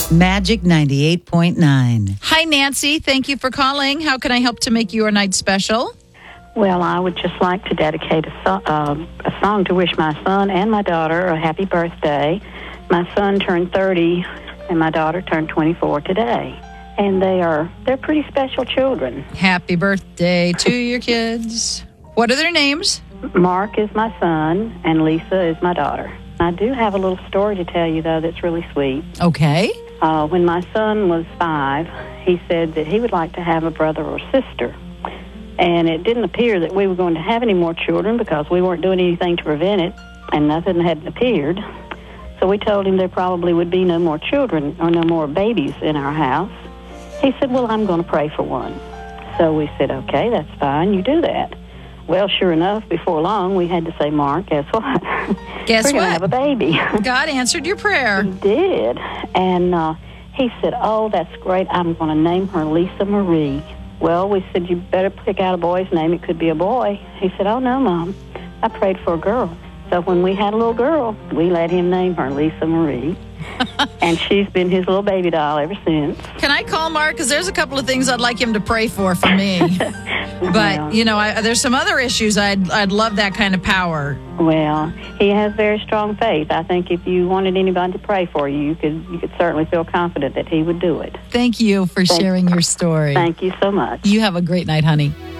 Magic 98.9. Hi, Nancy. Thank you for calling. How can I help to make your night special? Well, I would just like to dedicate a song to wish my son and my daughter a happy birthday. My son turned 30, and my daughter turned 24 today. And they're pretty special children. Happy birthday to your kids. What are their names? Mark is my son, and Lisa is my daughter. I do have a little story to tell you, though, that's really sweet. Okay. When my son was 5, he said that he would like to have a brother or sister. And it didn't appear that we were going to have any more children because we weren't doing anything to prevent it, and nothing had appeared. So we told him there probably would be no more children or no more babies in our house. He said, well, I'm going to pray for one. So we said, okay, that's fine, you do that. Well, sure enough, before long, we had to say, Mark, guess what? Guess We're going to have a baby. God answered your prayer. He did. And he said, oh, that's great. I'm going to name her Lisa Marie. Well, we said, you better pick out a boy's name. It could be a boy. He said, oh, no, Mom. I prayed for a girl. So when we had a little girl, we let him name her Lisa Marie. And she's been his little baby doll ever since. Can I call Mark? Because there's a couple of things I'd like him to pray for me. But, you know, there's some other issues I'd love that kind of power. Well, he has very strong faith. I think if you wanted anybody to pray for you, you could certainly feel confident that he would do it. Thank you for sharing your story. Thank you so much. You have a great night, honey.